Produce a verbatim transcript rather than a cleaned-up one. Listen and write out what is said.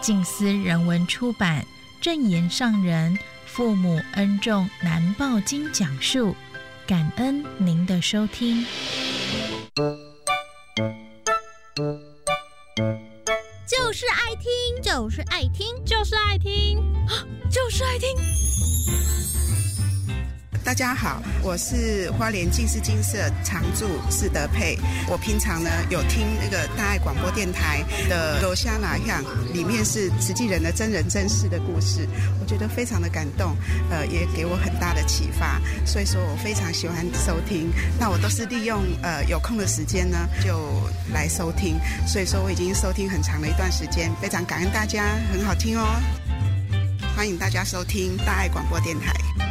静思人文出版，正言上人父母恩重难报经讲述，感恩您的收听。 就是爱听，就是爱听， 就是爱听， 就是爱听。 大家好，我是花莲静思精舍常驻释德佩。我平常呢有听那个大爱广播电台的罗虾哪样，里面是慈济人的真人真事的故事，我觉得非常的感动，呃，也给我很大的启发，所以说我非常喜欢收听。那我都是利用呃有空的时间呢就来收听，所以说我已经收听很长的一段时间，非常感恩大家，很好听哦。欢迎大家收听大爱广播电台。